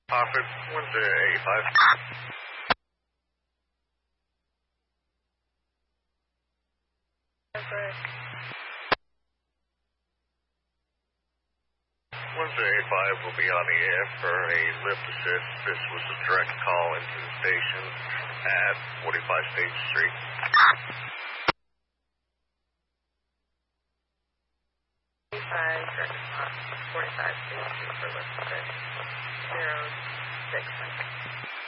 Office 1085. Okay. 1085 will be on the air for a lift assist. This was a direct call into the station at 45 State Street. 45 State Street for lift assist. 06.